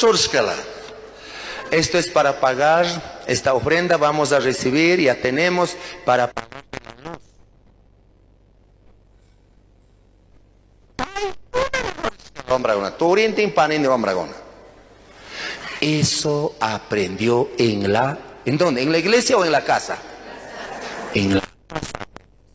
surskala. Esto es para pagar esta ofrenda, vamos a recibir, ya tenemos para pagar. Eso aprendió ¿en dónde? ¿En la iglesia o en la casa? En la